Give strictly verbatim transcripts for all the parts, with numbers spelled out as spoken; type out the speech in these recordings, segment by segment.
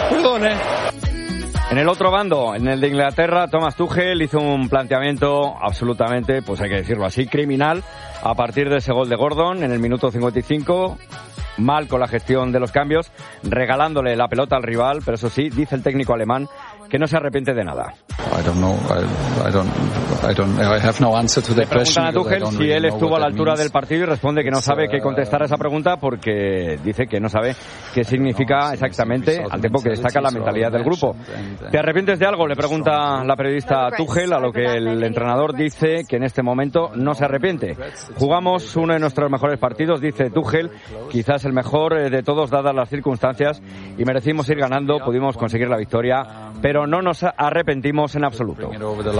Perdone. En el otro bando, en el de Inglaterra, Thomas Tuchel hizo un planteamiento absolutamente, pues hay que decirlo así, criminal, a partir de ese gol de Gordon en el minuto cincuenta y cinco. Mal con la gestión de los cambios, regalándole la pelota al rival, pero eso sí, dice el técnico alemán que no se arrepiente de nada. I don't know. I, I don't, I don't, I have no answer to that question. Le preguntan a Tuchel si really él estuvo a la altura del partido y responde que no sabe qué contestar a esa pregunta porque dice que no sabe qué significa exactamente, al tiempo que destaca la mentalidad del grupo. ¿Te arrepientes de algo?, le pregunta la periodista a Tuchel, a lo que el entrenador dice que en este momento no se arrepiente. Jugamos uno de nuestros mejores partidos, dice Tuchel, quizás el mejor de todos dadas las circunstancias, y merecimos ir ganando, pudimos conseguir la victoria, pero no nos arrepentimos en absoluto.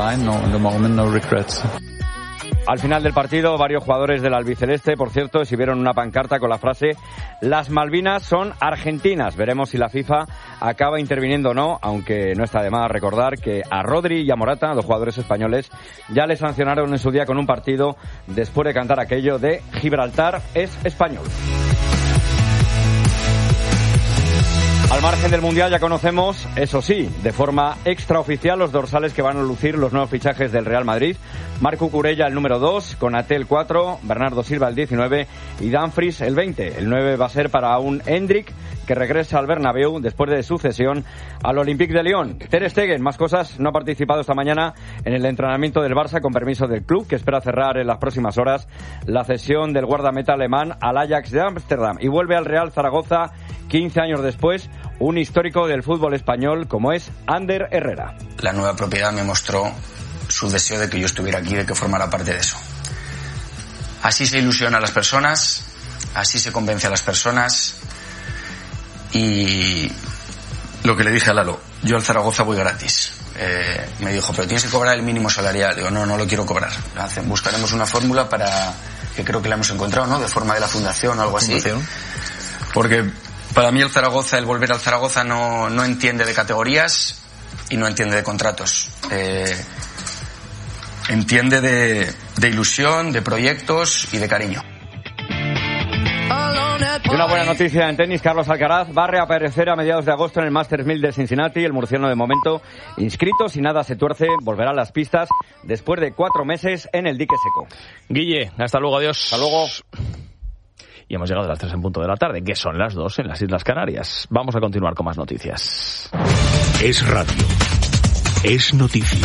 Al final del partido, varios jugadores del albiceleste, por cierto, exhibieron una pancarta con la frase "Las Malvinas son argentinas". Veremos si la FIFA acaba interviniendo o no, aunque no está de más recordar que a Rodri y a Morata, dos jugadores españoles, ya les sancionaron en su día con un partido después de cantar aquello de "Gibraltar es español". Al margen del Mundial ya conocemos, eso sí, de forma extraoficial, los dorsales que van a lucir los nuevos fichajes del Real Madrid. Marco Cucurella el número dos, Konaté el cuatro, Bernardo Silva el diecinueve y Dumfries el veinte. El nueve va a ser para un Endrick que regresa al Bernabéu después de su cesión al Olympique de Lyon. Ter Stegen, más cosas, no ha participado esta mañana en el entrenamiento del Barça con permiso del club, que espera cerrar en las próximas horas la cesión del guardameta alemán al Ajax de Ámsterdam, y vuelve al Real Zaragoza quince años después, un histórico del fútbol español como es Ander Herrera. La nueva propiedad me mostró su deseo de que yo estuviera aquí, de que formara parte de eso. Así se ilusiona a las personas, así se convence a las personas, y lo que le dije a Lalo, yo al Zaragoza voy gratis. Eh, me dijo, pero tienes que cobrar el mínimo salarial. Digo, no, no lo quiero cobrar. Buscaremos una fórmula para, que creo que la hemos encontrado, ¿no? De forma de la fundación o algo así. ¿Fundación? Porque para mí el Zaragoza, el volver al Zaragoza no, no entiende de categorías y no entiende de contratos. Eh, entiende de, de ilusión, de proyectos y de cariño. Y una buena noticia en tenis, Carlos Alcaraz va a reaparecer a mediados de agosto en el Masters mil de Cincinnati. El murciano de momento inscrito, si nada se tuerce, volverá a las pistas después de cuatro meses en el dique seco. Guille, hasta luego, adiós. Hasta luego. Y hemos llegado a las tres en punto de la tarde, que son las dos en las Islas Canarias. Vamos a continuar con más noticias. Es radio. Es noticia.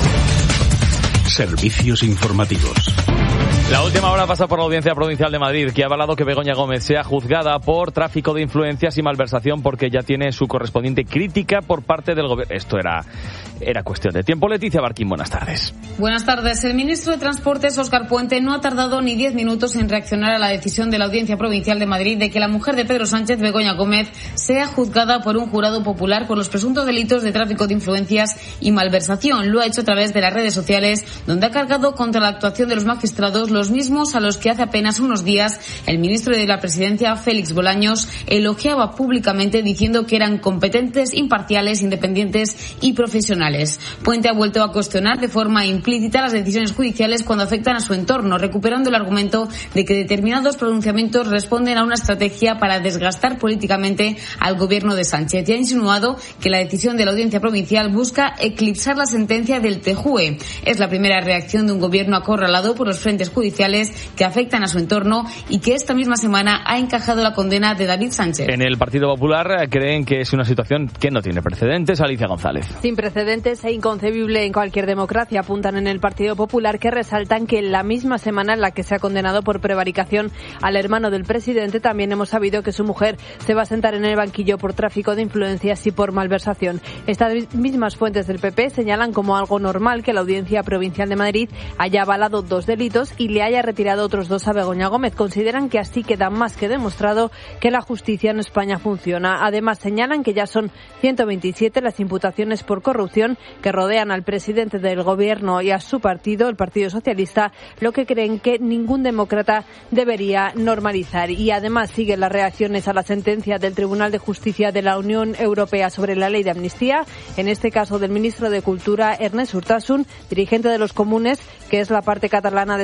Servicios informativos. La última hora pasa por la Audiencia Provincial de Madrid, que ha avalado que Begoña Gómez sea juzgada por tráfico de influencias y malversación, porque ya tiene su correspondiente crítica por parte del gobierno. Esto era, era cuestión de tiempo. Leticia Barquín, buenas tardes. Buenas tardes. El ministro de Transportes, Óscar Puente, no ha tardado ni diez minutos en reaccionar a la decisión de la Audiencia Provincial de Madrid de que la mujer de Pedro Sánchez, Begoña Gómez, sea juzgada por un jurado popular por los presuntos delitos de tráfico de influencias y malversación. Lo ha hecho a través de las redes sociales, donde ha cargado contra la actuación de los magistrados, los mismos a los que hace apenas unos días el ministro de la Presidencia, Félix Bolaños, elogiaba públicamente diciendo que eran competentes, imparciales, independientes y profesionales. Puente ha vuelto a cuestionar de forma implícita las decisiones judiciales cuando afectan a su entorno, recuperando el argumento de que determinados pronunciamientos responden a una estrategia para desgastar políticamente al gobierno de Sánchez, y ha insinuado que la decisión de la Audiencia Provincial busca eclipsar la sentencia del T J U E. Es la primera reacción de un gobierno acorralado por los frentes judiciales que afectan a su entorno y que esta misma semana ha encajado la condena de David Sánchez. En el Partido Popular creen que es una situación que no tiene precedentes. Alicia González. Sin precedentes e inconcebible en cualquier democracia, apuntan en el Partido Popular, que resaltan que en la misma semana en la que se ha condenado por prevaricación al hermano del presidente, también hemos sabido que su mujer se va a sentar en el banquillo por tráfico de influencias y por malversación. Estas mismas fuentes del P P señalan como algo normal que la Audiencia Provincial de Madrid haya avalado dos delitos y le haya retirado otros dos a Begoña Gómez. Consideran que así queda más que demostrado que la justicia en España funciona. Además, señalan que ya son ciento veintisiete las imputaciones por corrupción que rodean al presidente del gobierno y a su partido, el Partido Socialista, lo que creen que ningún demócrata debería normalizar. Y además siguen las reacciones a la sentencia del Tribunal de Justicia de la Unión Europea sobre la ley de amnistía, en este caso del ministro de Cultura, Ernest Urtasun, dirigente de los Comunes, que es la parte catalana de Sumar.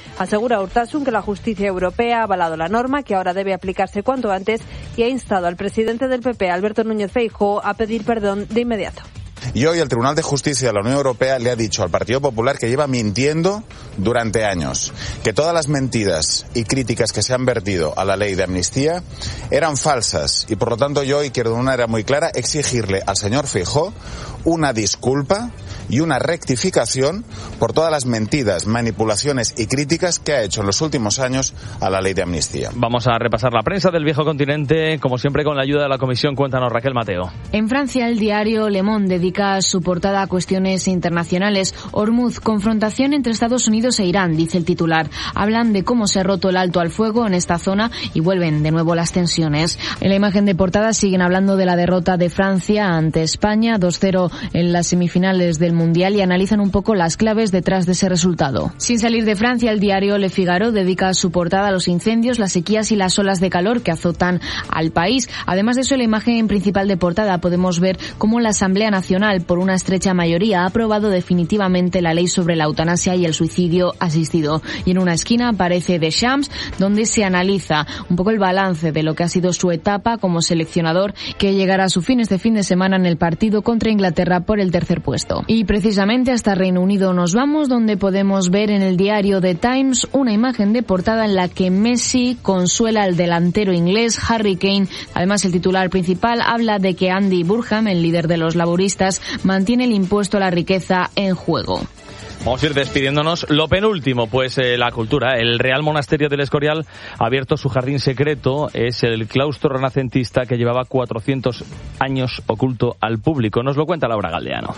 Asegura Urtasun que la justicia europea ha avalado la norma, que ahora debe aplicarse cuanto antes, y ha instado al presidente del P P, Alberto Núñez Feijóo, a pedir perdón de inmediato. Y hoy el Tribunal de Justicia de la Unión Europea le ha dicho al Partido Popular que lleva mintiendo durante años, que todas las mentiras y críticas que se han vertido a la ley de amnistía eran falsas, y por lo tanto yo hoy quiero de una manera muy clara exigirle al señor Feijóo una disculpa y una rectificación por todas las mentiras, manipulaciones y críticas que ha hecho en los últimos años a la ley de amnistía. Vamos a repasar la prensa del viejo continente, como siempre con la ayuda de la Comisión. Cuéntanos, Raquel Mateo. En Francia, el diario Le Monde dedica su portada a cuestiones internacionales. Hormuz, confrontación entre Estados Unidos e Irán, dice el titular. Hablan de cómo se ha roto el alto al fuego en esta zona y vuelven de nuevo las tensiones. En la imagen de portada siguen hablando de la derrota de Francia ante España, dos cero en las semifinales del Mundial, y analizan un poco las claves detrás de ese resultado. Sin salir de Francia, el diario Le Figaro dedica su portada a los incendios, las sequías y las olas de calor que azotan al país. Además de eso, en la imagen principal de portada podemos ver cómo la Asamblea Nacional, por una estrecha mayoría, ha aprobado definitivamente la ley sobre la eutanasia y el suicidio asistido. Y en una esquina aparece Deschamps, donde se analiza un poco el balance de lo que ha sido su etapa como seleccionador, que llegará a su fin este fin de semana en el partido contra Inglaterra por el tercer puesto. Y precisamente hasta Reino Unido nos vamos, donde podemos ver en el diario The Times una imagen de portada en la que Messi consuela al delantero inglés Harry Kane. Además, el titular principal habla de que Andy Burnham, el líder de los laboristas, mantiene el impuesto a la riqueza en juego. Vamos a ir despidiéndonos. Lo penúltimo, pues eh, la cultura. El Real Monasterio del Escorial ha abierto su jardín secreto. Es el claustro renacentista que llevaba cuatrocientos años oculto al público. Nos lo cuenta Laura Galdeano.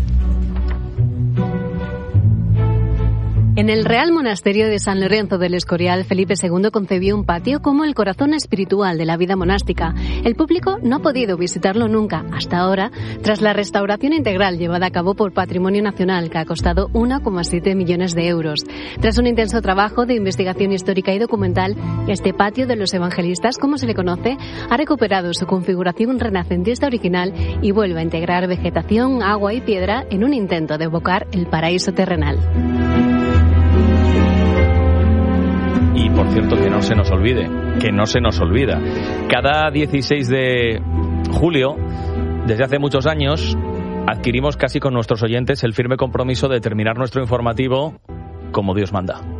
En el Real Monasterio de San Lorenzo del Escorial, Felipe segundo concebió un patio como el corazón espiritual de la vida monástica. El público no ha podido visitarlo nunca, hasta ahora, tras la restauración integral llevada a cabo por Patrimonio Nacional, que ha costado uno coma siete millones de euros. Tras un intenso trabajo de investigación histórica y documental, este patio de los evangelistas, como se le conoce, ha recuperado su configuración renacentista original y vuelve a integrar vegetación, agua y piedra en un intento de evocar el paraíso terrenal. Y por cierto, que no se nos olvide, que no se nos olvida. Cada dieciséis de julio, desde hace muchos años, adquirimos casi con nuestros oyentes el firme compromiso de terminar nuestro informativo como Dios manda.